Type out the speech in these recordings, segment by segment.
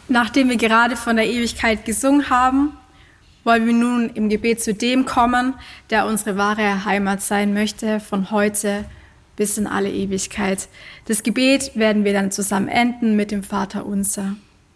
Nachdem wir gerade von der Ewigkeit gesungen haben, wollen wir nun im Gebet zu dem kommen, der unsere wahre Heimat sein möchte, von heute bis in alle Ewigkeit. Das Gebet werden wir dann zusammen enden mit dem Vaterunser.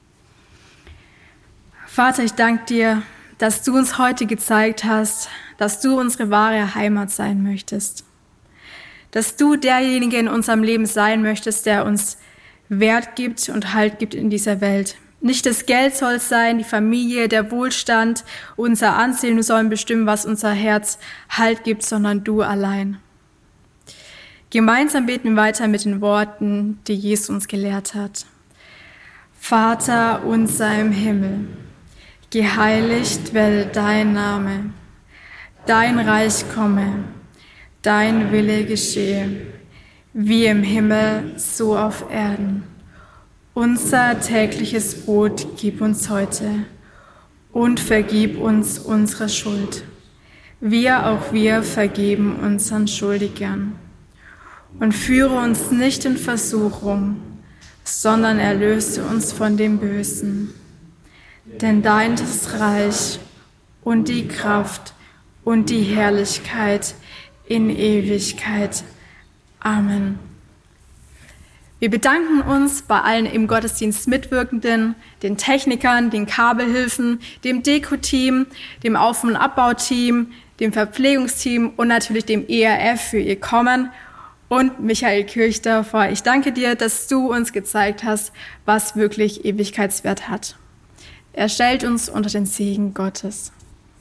Vater, ich danke dir, dass du uns heute gezeigt hast, dass du unsere wahre Heimat sein möchtest. Dass du derjenige in unserem Leben sein möchtest, der uns Wert gibt und Halt gibt in dieser Welt. Nicht das Geld soll es sein, die Familie, der Wohlstand, unser Ansehen sollen bestimmen, was unser Herz Halt gibt, sondern du allein. Gemeinsam beten wir weiter mit den Worten, die Jesus uns gelehrt hat. Vater unser im Himmel, geheiligt werde dein Name, dein Reich komme, dein Wille geschehe, wie im Himmel, so auf Erden. Unser tägliches Brot gib uns heute und vergib uns unsere Schuld, auch wir vergeben unseren Schuldigern. Und führe uns nicht in Versuchung, sondern erlöse uns von dem Bösen. Denn dein ist Reich und die Kraft und die Herrlichkeit in Ewigkeit. Amen. Wir bedanken uns bei allen im Gottesdienst Mitwirkenden, den Technikern, den Kabelhilfen, dem Deko-Team, dem Auf- und Abbauteam, dem Verpflegungsteam und natürlich dem ERF für ihr Kommen und Michael Kirchdorfer. Ich danke dir, dass du uns gezeigt hast, was wirklich Ewigkeitswert hat. Er stellt uns unter den Segen Gottes.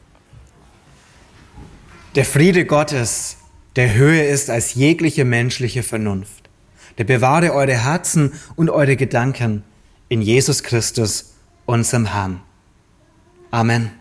Der Friede Gottes, der höher ist als jegliche menschliche Vernunft, der bewahre eure Herzen und eure Gedanken in Jesus Christus, unserem Herrn. Amen.